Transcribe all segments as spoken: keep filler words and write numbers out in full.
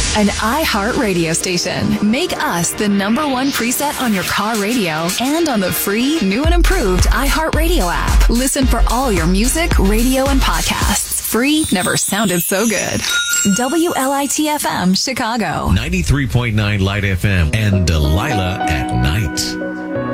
An iHeart radio station. Make us the number one preset on your car radio and on the free, new and improved iHeart Radio app. Listen for all your music, radio, and podcasts. Free never sounded so good. W L I T F M, Chicago. ninety-three point nine Light F M and Delilah at Night.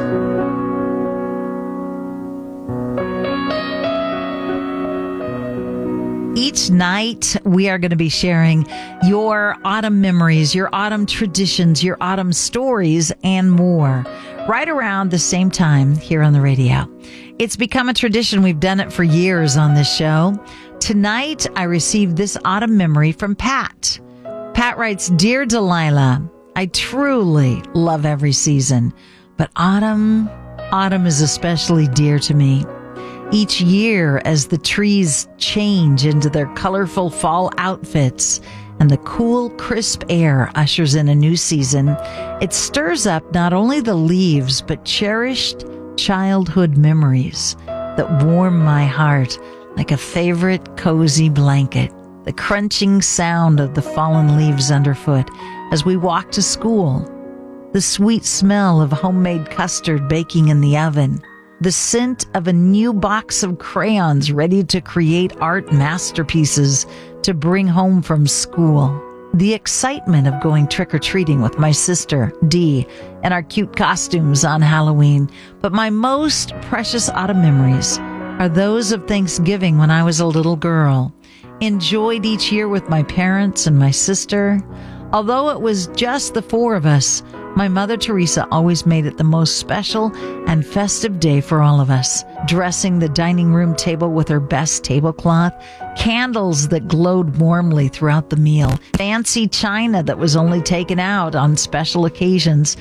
Each night, we are going to be sharing your autumn memories, your autumn traditions, your autumn stories, and more. Right around the same time here on the radio. It's become a tradition. We've done it for years on this show. Tonight, I received this autumn memory from Pat. Pat writes, "Dear Delilah, I truly love every season, but autumn, autumn is especially dear to me. Each year, as the trees change into their colorful fall outfits and the cool, crisp air ushers in a new season, it stirs up not only the leaves, but cherished childhood memories that warm my heart like a favorite cozy blanket. The crunching sound of the fallen leaves underfoot as we walk to school, the sweet smell of homemade custard baking in the oven, the scent of a new box of crayons ready to create art masterpieces to bring home from school. The excitement of going trick-or-treating with my sister, Dee, and our cute costumes on Halloween. But my most precious autumn memories are those of Thanksgiving when I was a little girl. Enjoyed each year with my parents and my sister. Although it was just the four of us, my mother Teresa always made it the most special and festive day for all of us. Dressing the dining room table with her best tablecloth, candles that glowed warmly throughout the meal, fancy china that was only taken out on special occasions,